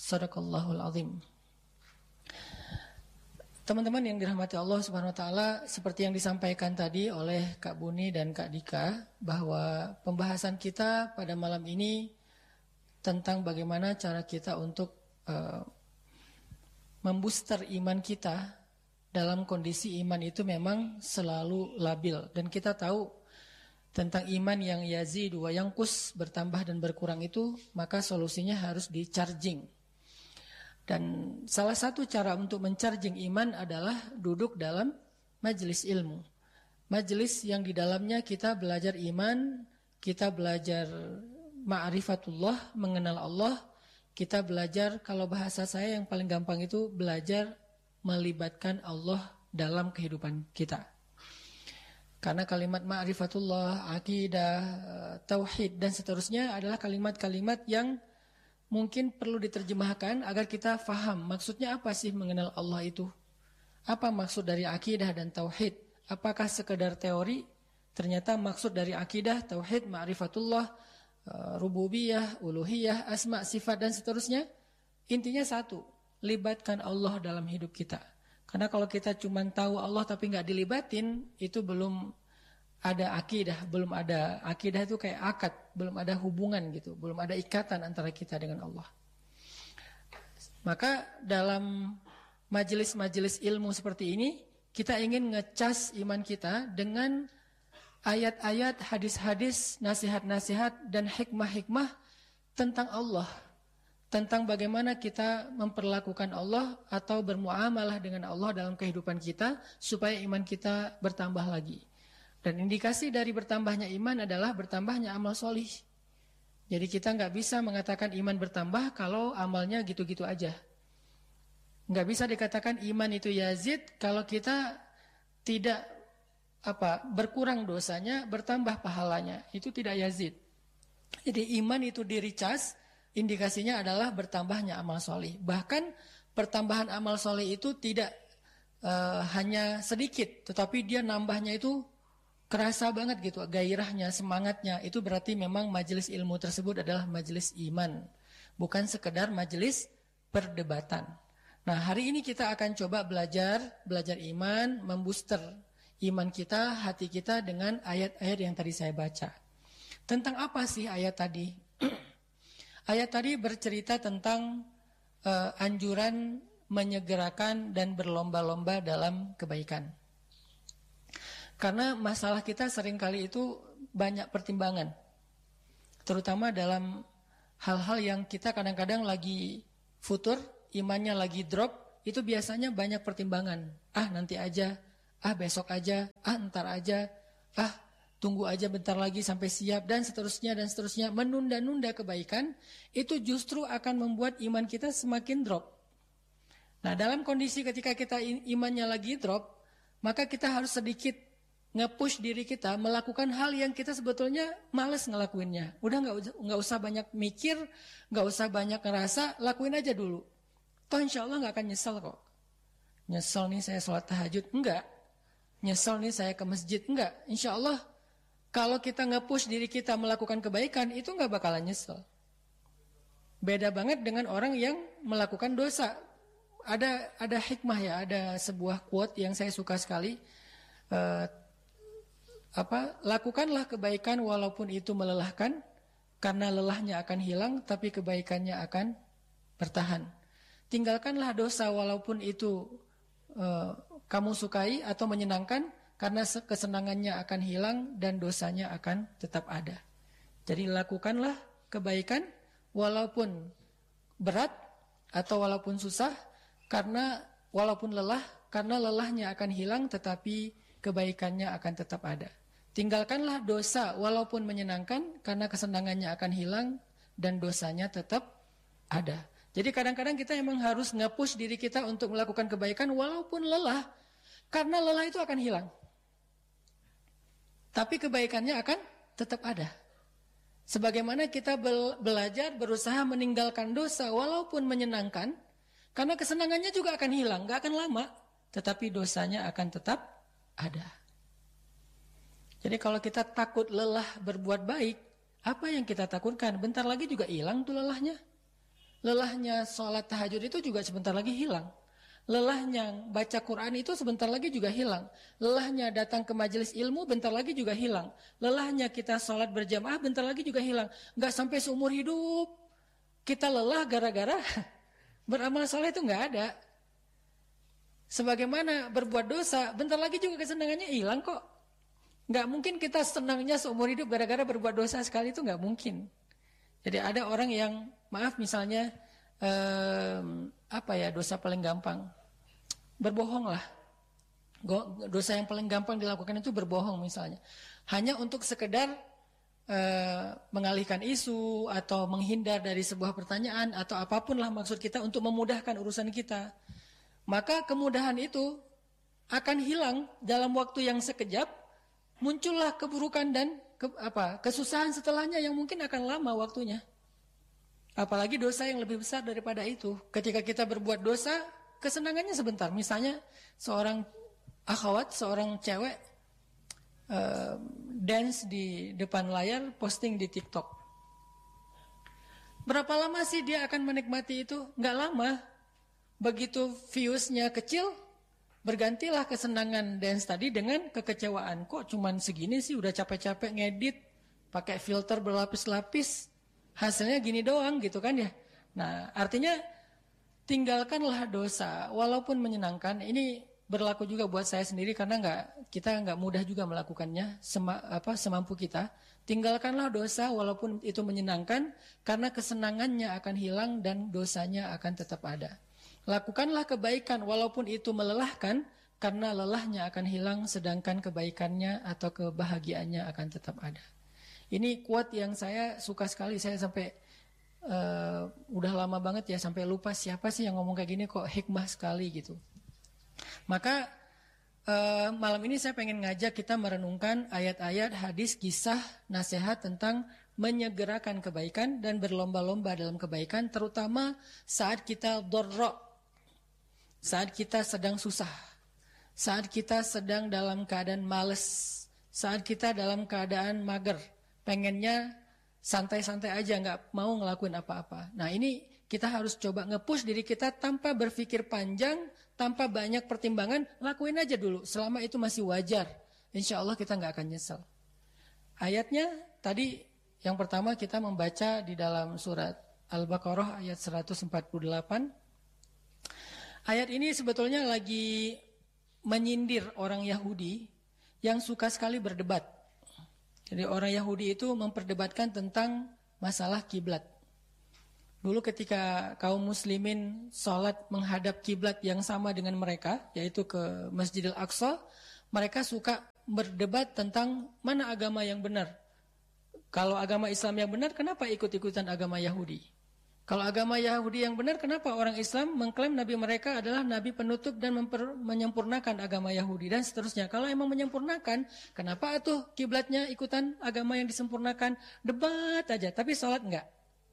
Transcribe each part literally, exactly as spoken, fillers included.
Shadaqallahul azim. Teman-teman yang dirahmati Allah Subhanahu wa taala, seperti yang disampaikan tadi oleh Kak Buni dan Kak Dika, bahwa pembahasan kita pada malam ini tentang bagaimana cara kita untuk uh, membooster iman kita. Dalam kondisi iman itu memang selalu labil, dan kita tahu tentang iman yang yazid wa yanqus, bertambah dan berkurang itu, maka solusinya harus di charging. Dan salah satu cara untuk mencharging iman adalah duduk dalam majelis ilmu. Majelis yang di dalamnya kita belajar iman, kita belajar ma'rifatullah, mengenal Allah, kita belajar, kalau bahasa saya yang paling gampang itu belajar melibatkan Allah dalam kehidupan kita. Karena kalimat ma'rifatullah, akidah, tauhid dan seterusnya adalah kalimat-kalimat yang mungkin perlu diterjemahkan agar kita faham maksudnya apa sih mengenal Allah itu. Apa maksud dari akidah dan tauhid? Apakah sekedar teori? Ternyata maksud dari akidah, tauhid, ma'rifatullah, rububiyah, uluhiyah, asma, sifat dan seterusnya, intinya satu, libatkan Allah dalam hidup kita. Karena kalau kita cuma tahu Allah tapi nggak dilibatin, itu belum ada akidah, belum ada akidah itu kayak akad, belum ada hubungan gitu, belum ada ikatan antara kita dengan Allah. Maka dalam majelis-majelis ilmu seperti ini, kita ingin ngecas iman kita dengan ayat-ayat, hadis-hadis, nasihat-nasihat dan hikmah-hikmah tentang Allah, tentang bagaimana kita memperlakukan Allah atau bermuamalah dengan Allah dalam kehidupan kita supaya iman kita bertambah lagi. Dan indikasi dari bertambahnya iman adalah bertambahnya amal solih. Jadi kita nggak bisa mengatakan iman bertambah kalau amalnya gitu-gitu aja. Nggak bisa dikatakan iman itu yazid kalau kita tidak apa berkurang dosanya, bertambah pahalanya. Itu tidak yazid. Jadi iman itu di-recharge, indikasinya adalah bertambahnya amal solih. Bahkan pertambahan amal solih itu tidak uh, hanya sedikit, tetapi dia nambahnya itu kerasa banget gitu, gairahnya, semangatnya. Itu berarti memang majelis ilmu tersebut adalah majelis iman, bukan sekedar majelis perdebatan. Nah, hari ini kita akan coba belajar belajar iman, membooster iman kita, hati kita dengan ayat-ayat yang tadi saya baca. Tentang apa sih ayat tadi? Ayat tadi bercerita tentang uh, anjuran menyegerakan dan berlomba-lomba dalam kebaikan. Karena masalah kita seringkali itu banyak pertimbangan, terutama dalam hal-hal yang kita kadang-kadang lagi futur, imannya lagi drop, itu biasanya banyak pertimbangan. Ah nanti aja, ah besok aja, ah ntar aja, ah tunggu aja bentar lagi sampai siap, dan seterusnya dan seterusnya. Menunda-nunda kebaikan itu justru akan membuat iman kita semakin drop. Nah, dalam kondisi ketika kita imannya lagi drop, maka kita harus sedikit nge-push diri kita melakukan hal yang kita sebetulnya males ngelakuinnya. Udah nggak nggak usah banyak mikir, nggak usah banyak ngerasa, lakuin aja dulu. Toh insya Allah nggak akan nyesel kok. Nyesel nih saya sholat tahajud, enggak. Nyesel nih saya ke masjid, enggak. Insya Allah kalau kita nge-push diri kita melakukan kebaikan, itu nggak bakalan nyesel. Beda banget dengan orang yang melakukan dosa. Ada ada hikmah ya, ada sebuah quote yang saya suka sekali. Uh, apa lakukanlah kebaikan walaupun itu melelahkan, karena lelahnya akan hilang tapi kebaikannya akan bertahan. Tinggalkanlah dosa walaupun itu uh, kamu sukai atau menyenangkan, karena kesenangannya akan hilang dan dosanya akan tetap ada. Jadi lakukanlah kebaikan walaupun berat atau walaupun susah, karena walaupun lelah, karena lelahnya akan hilang tetapi kebaikannya akan tetap ada. Tinggalkanlah dosa walaupun menyenangkan, karena kesenangannya akan hilang dan dosanya tetap ada. Jadi kadang-kadang kita memang harus nge-push diri kita untuk melakukan kebaikan walaupun lelah, karena lelah itu akan hilang. Tapi kebaikannya akan tetap ada. Sebagaimana kita belajar berusaha meninggalkan dosa walaupun menyenangkan, karena kesenangannya juga akan hilang, gak akan lama, tetapi dosanya akan tetap ada. Jadi kalau kita takut lelah berbuat baik, apa yang kita takutkan? Bentar lagi juga hilang tuh lelahnya. Lelahnya sholat tahajud itu juga sebentar lagi hilang. Lelahnya baca Quran itu sebentar lagi juga hilang. Lelahnya datang ke majelis ilmu bentar lagi juga hilang. Lelahnya kita sholat berjamaah bentar lagi juga hilang. Gak sampai seumur hidup kita lelah gara-gara beramal soleh itu gak ada. Sebagaimana berbuat dosa bentar lagi juga kesenangannya hilang kok. Gak mungkin kita senangnya seumur hidup gara-gara berbuat dosa sekali, itu gak mungkin. Jadi ada orang yang maaf misalnya Um, apa ya dosa paling gampang, berbohong lah. Dosa yang paling gampang dilakukan itu berbohong misalnya, hanya untuk sekedar uh, mengalihkan isu atau menghindar dari sebuah pertanyaan atau apapun lah maksud kita untuk memudahkan urusan kita. Maka kemudahan itu akan hilang dalam waktu yang sekejap, muncullah keburukan dan ke, apa kesusahan setelahnya yang mungkin akan lama waktunya. Apalagi dosa yang lebih besar daripada itu. Ketika kita berbuat dosa, kesenangannya sebentar. Misalnya seorang akhwat, seorang cewek uh, dance di depan layar, posting di TikTok. Berapa lama sih dia akan menikmati itu? Nggak lama. Begitu viewsnya kecil, bergantilah kesenangan dance tadi dengan kekecewaan. Kok cuman segini sih, udah capek-capek ngedit, pakai filter berlapis-lapis, hasilnya gini doang gitu kan ya. Nah artinya tinggalkanlah dosa walaupun menyenangkan. Ini berlaku juga buat saya sendiri karena nggak kita nggak mudah juga melakukannya sema, apa, semampu kita. Tinggalkanlah dosa walaupun itu menyenangkan karena kesenangannya akan hilang dan dosanya akan tetap ada. Lakukanlah kebaikan walaupun itu melelahkan karena lelahnya akan hilang sedangkan kebaikannya atau kebahagiaannya akan tetap ada. Ini quote yang saya suka sekali, saya sampai uh, udah lama banget ya sampai lupa siapa sih yang ngomong kayak gini, kok hikmah sekali gitu. Maka uh, malam ini saya pengen ngajak kita merenungkan ayat-ayat, hadis, kisah, nasihat tentang menyegerakan kebaikan dan berlomba-lomba dalam kebaikan, terutama saat kita dorro, saat kita sedang susah, saat kita sedang dalam keadaan males, saat kita dalam keadaan mager, pengennya santai-santai aja, nggak mau ngelakuin apa-apa. Nah ini kita harus coba nge-push diri kita tanpa berpikir panjang, tanpa banyak pertimbangan, lakuin aja dulu. Selama itu masih wajar, insya Allah kita nggak akan nyesel. Ayatnya tadi yang pertama kita membaca di dalam surat Al-Baqarah ayat seratus empat puluh delapan. Ayat ini sebetulnya lagi menyindir orang Yahudi yang suka sekali berdebat. Jadi orang Yahudi itu memperdebatkan tentang masalah kiblat. Dulu ketika kaum muslimin sholat menghadap kiblat yang sama dengan mereka, yaitu ke Masjidil Aqsa, mereka suka berdebat tentang mana agama yang benar. Kalau agama Islam yang benar, kenapa ikut-ikutan agama Yahudi? Kalau agama Yahudi yang benar, kenapa orang Islam mengklaim Nabi mereka adalah Nabi penutup dan memper, menyempurnakan agama Yahudi dan seterusnya. Kalau emang menyempurnakan, kenapa tuh kiblatnya ikutan agama yang disempurnakan? Debat aja, tapi sholat enggak.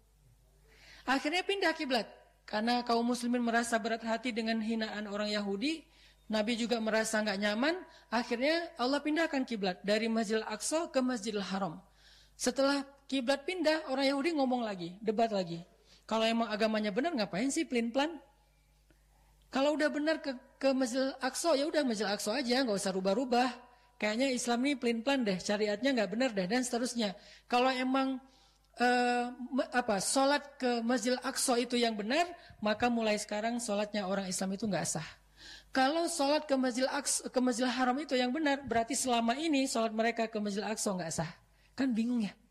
Akhirnya pindah kiblat karena kaum muslimin merasa berat hati dengan hinaan orang Yahudi. Nabi juga merasa enggak nyaman. Akhirnya Allah pindahkan kiblat dari Masjidil Aqsa ke Masjidil Haram. Setelah kiblat pindah, orang Yahudi ngomong lagi, debat lagi. Kalau emang agamanya benar, ngapain sih pelin-pelan? Kalau udah benar ke, ke Masjidil Aqsa, ya udah Masjidil Aqsa aja, nggak usah rubah-rubah. Kayaknya Islam ini pelin-pelan deh, syariatnya nggak benar deh, dan seterusnya. Kalau emang uh, apa sholat ke Masjidil Aqsa itu yang benar, maka mulai sekarang sholatnya orang Islam itu nggak sah. Kalau sholat ke Masjidil Aqsa, ke Masjidil Haram itu yang benar, berarti selama ini sholat mereka ke Masjidil Aqsa nggak sah. Kan bingung ya?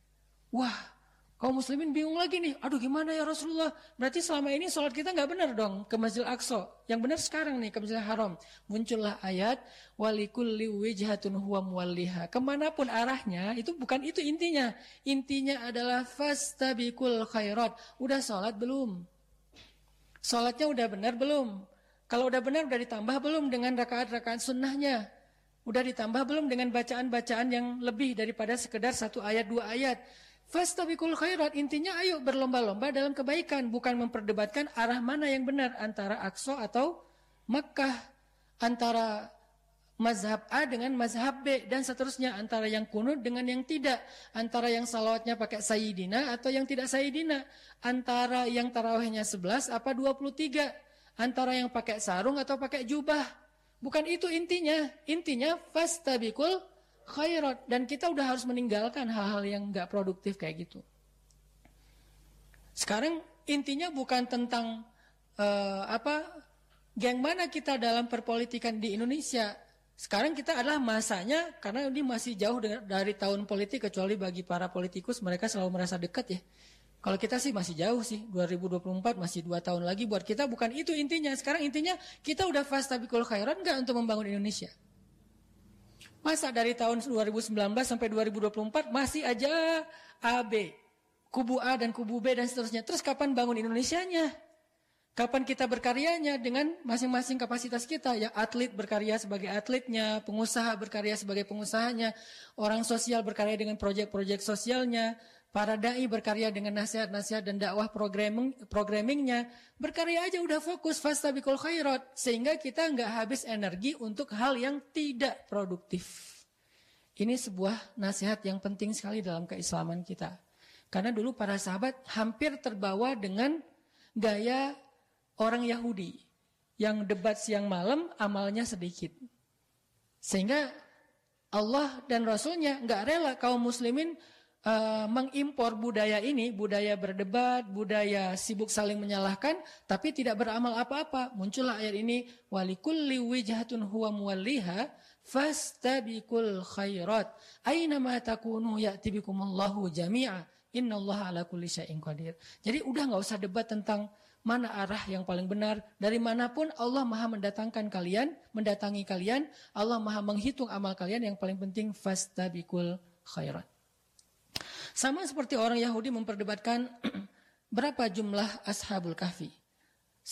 Wah. Kaum muslimin bingung lagi nih, aduh gimana ya Rasulullah, berarti selama ini sholat kita gak benar dong ke Masjidil Aqsa, yang benar sekarang nih ke Masjidil Haram. Muncullah ayat, walikulli wijhatun huwa muwalliha. Kemanapun arahnya, itu bukan itu intinya. Intinya adalah fastabiqul khairat. Udah sholat belum? Sholatnya udah benar belum? Kalau udah benar, udah ditambah belum dengan rakaat-rakaat sunnahnya? Udah ditambah belum dengan bacaan-bacaan yang lebih daripada sekedar satu ayat, dua ayat? Fastabiqul khairat, intinya ayo berlomba-lomba dalam kebaikan, bukan memperdebatkan arah mana yang benar antara Aqsa atau Makkah, antara mazhab A dengan mazhab B dan seterusnya, antara yang kunut dengan yang tidak, antara yang salawatnya pakai sayyidina atau yang tidak sayyidina, antara yang tarawihnya sebelas apa dua puluh tiga, antara yang pakai sarung atau pakai jubah. Bukan itu intinya. Intinya fastabiqul khairat, dan kita udah harus meninggalkan hal-hal yang enggak produktif kayak gitu. Sekarang intinya bukan tentang uh, apa geng mana kita dalam perpolitikan di Indonesia. Sekarang kita adalah masanya, karena ini masih jauh dari tahun politik, kecuali bagi para politikus mereka selalu merasa dekat ya. Kalau kita sih masih jauh sih, dua ribu dua puluh empat masih dua tahun lagi buat kita, bukan itu intinya. Sekarang intinya kita udah fastabiqul khairat enggak untuk membangun Indonesia? Masa dari tahun dua ribu sembilan belas sampai dua ribu dua puluh empat masih aja A B, kubu A dan kubu B dan seterusnya. Terus kapan bangun Indonesianya? Kapan kita berkaryanya dengan masing-masing kapasitas kita? Ya, atlet berkarya sebagai atletnya, pengusaha berkarya sebagai pengusahanya, orang sosial berkarya dengan proyek-proyek sosialnya, para dai berkarya dengan nasihat-nasihat dan dakwah programming, programmingnya. Berkarya aja udah fokus fastabiqul khairat, sehingga kita nggak habis energi untuk hal yang tidak produktif. Ini sebuah nasihat yang penting sekali dalam keislaman kita. Karena dulu para sahabat hampir terbawa dengan gaya orang Yahudi yang debat siang malam, amalnya sedikit. Sehingga Allah dan Rasulnya nggak rela kaum muslimin uh, mengimpor budaya ini, budaya berdebat, budaya sibuk saling menyalahkan, tapi tidak beramal apa-apa. Muncullah ayat ini, walikulli wijhatun huwa muwalliha fastabiqul khairat aina ma takunu ya'ti bikumullahu jami'a innallaha ala kulli syai'in qadir. Jadi udah nggak usah debat tentang mana arah yang paling benar. Dari manapun Allah maha mendatangkan kalian, mendatangi kalian. Allah maha menghitung amal kalian. Yang paling penting fastabiqul khairat. Sama seperti orang Yahudi memperdebatkan berapa jumlah ashabul kahfi.